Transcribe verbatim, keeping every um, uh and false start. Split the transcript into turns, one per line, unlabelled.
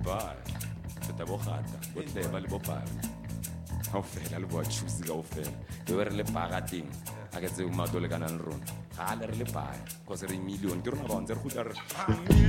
baya feta bogata bo tleba le bopala ga o fela le boa chusi ka o fela e be re le paga teng a ke tseo mato le kana le rona ga le re le baya cause re million ke rona ba ntse re gutla re